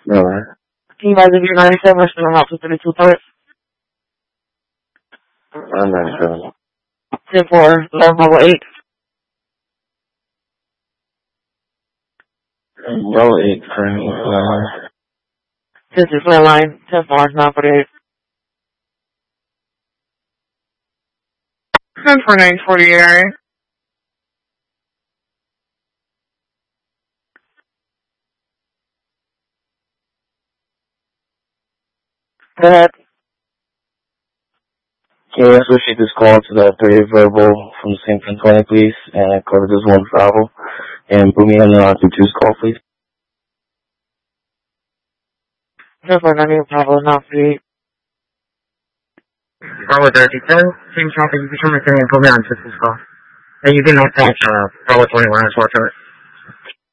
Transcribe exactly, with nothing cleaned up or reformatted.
Alright. Can you guys give your ninety-seven or still out to thirty-two thirds? I'm ninety-seven. ten four, eleven level eight. Level eight, currently. Uh, This is landline, ten four, nine forty-eight. ten four, nine forty-eight. Go ahead. can you associate this call to that thirty verbal from the same ten twenty, please? And cover this one travel. And put me on the R two two's call, please. ten four, nine eight, Bravo, nine forty-eight. Bravo thirty-two, same traffic, you can turn my thing and put me on to this call. And you can not catch, uh, Bravo twenty-one as well to it.